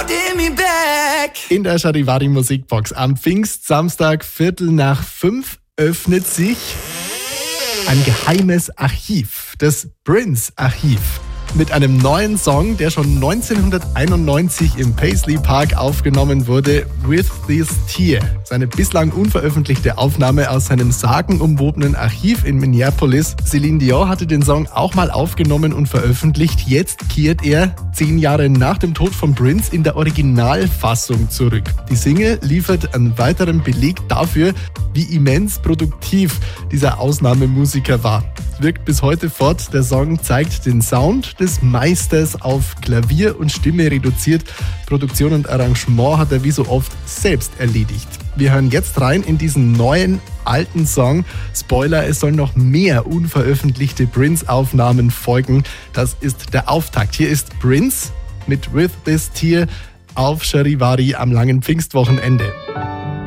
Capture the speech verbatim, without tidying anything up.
me back. In der Charivari Musikbox am Pfingstsamstag Viertel nach fünf öffnet sich ein geheimes Archiv, das Prince-Archiv. Mit einem neuen Song, der schon neunzehnhunderteinundneunzig im Paisley Park aufgenommen wurde, With This Tear. Seine bislang unveröffentlichte Aufnahme aus seinem sagenumwobenen Archiv in Minneapolis. Celine Dion hatte den Song auch mal aufgenommen und veröffentlicht. Jetzt kehrt er zehn Jahre nach dem Tod von Prince in der Originalfassung zurück. Die Single liefert einen weiteren Beleg dafür, wie immens produktiv dieser Ausnahmemusiker war. Es wirkt bis heute fort. Der Song zeigt den Sound des Meisters auf Klavier und Stimme reduziert. Produktion und Arrangement hat er wie so oft selbst erledigt. Wir hören jetzt rein in diesen neuen, alten Song. Spoiler, es sollen noch mehr unveröffentlichte Prince-Aufnahmen folgen. Das ist der Auftakt. Hier ist Prince mit With This Tear auf Charivari am langen Pfingstwochenende.